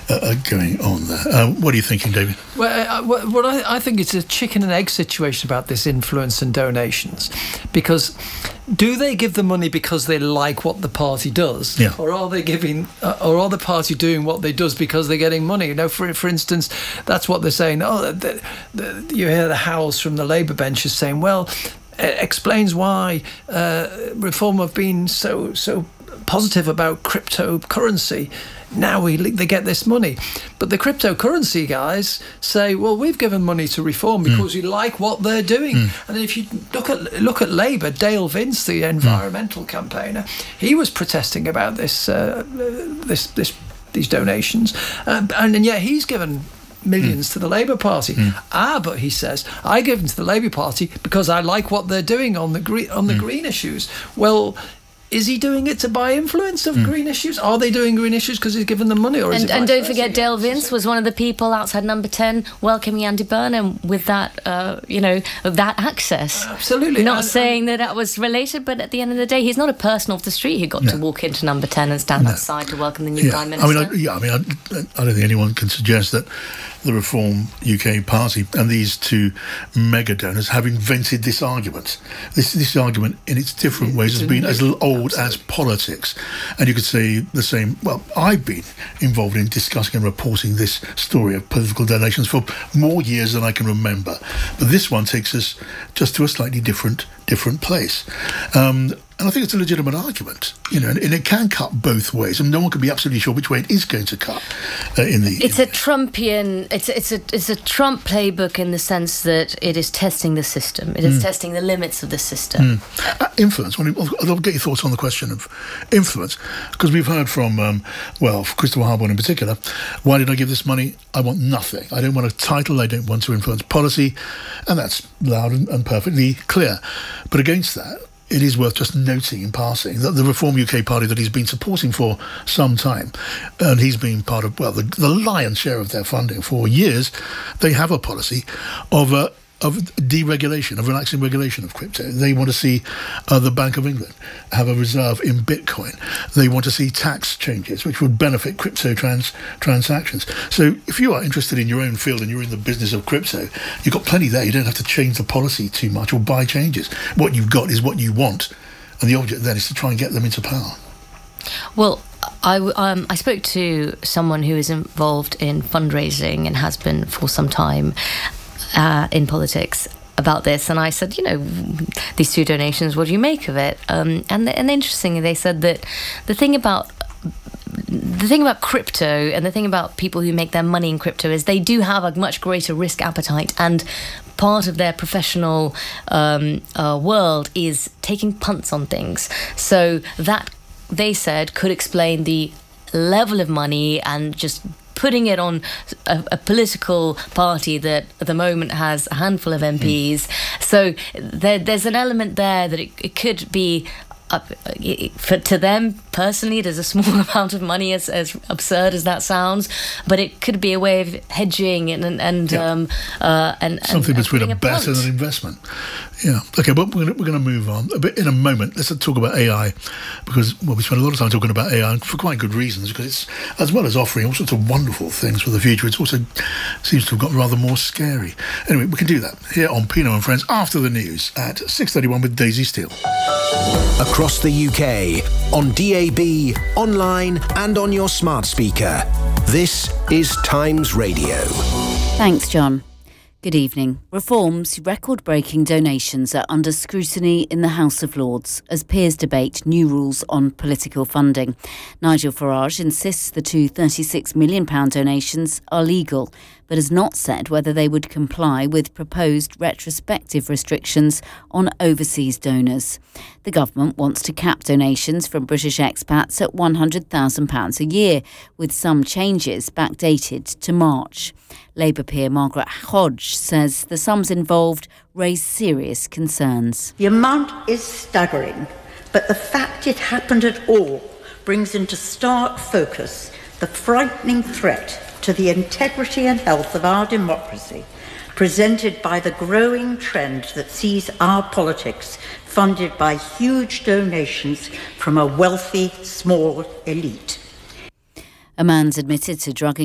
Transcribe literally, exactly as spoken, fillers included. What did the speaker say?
uh, uh, going on there. Uh, what are you thinking, David? Well, uh, what, what I, I think it's a chicken and egg situation about this influence and donations, because do they give the money because they like what the party does, yeah. or are they giving, uh, or are the party doing what they does because they're getting money? You know, for for instance, that's what they're saying. Oh, the, the, you hear the howls from the Labour benches saying, well, it explains why uh, Reform have been so so positive about cryptocurrency. Now we they get this money, but the cryptocurrency guys say, well, we've given money to Reform because mm. we like what they're doing. Mm. And then if you look at look at Labour, Dale Vince, the environmental mm. campaigner, he was protesting about this uh, this this these donations, uh, and, and yet he's given millions mm. to the Labour Party. Mm. Ah, but he says, I give them to the Labour Party because I like what they're doing on the green on the mm. green issues. Well, is he doing it to buy influence of mm. green issues? Are they doing green issues because he's given them money? Or is and it and don't versa? forget, Dale Vince was one of the people outside Number ten welcoming Andy Burnham with that, uh, you know, that access. Absolutely. Not and, saying and, that that was related, but at the end of the day, he's not a person off the street who got no. to walk into Number ten and stand no. outside to welcome the new yeah. Prime Minister. I mean, I, yeah, I mean, I, I don't think anyone can suggest that the Reform U K Party and these two mega donors have invented this argument. This this argument, in its different ways, has been as old absolutely. as politics. And you could say the same. Well, I've been involved in discussing and reporting this story of political donations for more years than I can remember. But this one takes us just to a slightly different different place. Um, And I think it's a legitimate argument, you know, and, and it can cut both ways, and no one can be absolutely sure which way it is going to cut. Uh, in the, it's in a Trumpian, it's it's a it's a Trump playbook in the sense that it is testing the system, it is mm. testing the limits of the system. Mm. Uh, influence. Well, I'll get your thoughts on the question of influence, because we've heard from, um, well, Christopher Harborne in particular. Why did I give this money? I want nothing. I don't want a title. I don't want to influence policy, and that's loud and, and perfectly clear. But against that, it is worth just noting in passing that the Reform U K Party that he's been supporting for some time, and he's been part of, well, the, the lion's share of their funding for years, they have a policy of uh, of deregulation, of relaxing regulation of crypto. They want to see uh, the Bank of England have a reserve in Bitcoin. They want to see tax changes which would benefit crypto trans- transactions. So if you are interested in your own field and you're in the business of crypto, you've got plenty there. You don't have to change the policy too much or buy changes. What you've got is what you want, and the object then is to try and get them into power. Well, I, um, I spoke to someone who is involved in fundraising and has been for some time Uh, in politics about this, and I said, you know, these two donations, what do you make of it? Um, and and interestingly, they said that the thing about the thing about crypto and the thing about people who make their money in crypto is they do have a much greater risk appetite, and part of their professional um, uh, world is taking punts on things. So that, they said, could explain the level of money and just putting it on a, a political party that at the moment has a handful of M Ps. Mm. So there, there's an element there that it, it could be, uh, for, to them personally, there's a small amount of money, as, as absurd as that sounds, but it could be a way of hedging and and and, yeah. um, uh, and something and, between and a bet punt. and an investment. Yeah. Okay, but we're going we're going to move on a bit in a moment. Let's talk about A I, because well, we spent a lot of time talking about A I, and for quite good reasons. Because it's, as well as offering all sorts of wonderful things for the future, it also seems to have got rather more scary. Anyway, we can do that here on Pino and Friends after the news at six thirty-one with Daisy Steele. Across the U K, on D A B, online and on your smart speaker. This is Times Radio. Thanks, John. Good evening. Reform's record-breaking donations are under scrutiny in the House of Lords as peers debate new rules on political funding. Nigel Farage insists the two thirty-six million pounds donations are legal, but has not said whether they would comply with proposed retrospective restrictions on overseas donors. The government wants to cap donations from British expats at one hundred thousand pounds a year, with some changes backdated to March. Labour peer Margaret Hodge says the sums involved raise serious concerns. The amount is staggering, but the fact it happened at all brings into stark focus the frightening threat to the integrity and health of our democracy, presented by the growing trend that sees our politics funded by huge donations from a wealthy, small elite. A man's admitted to drugging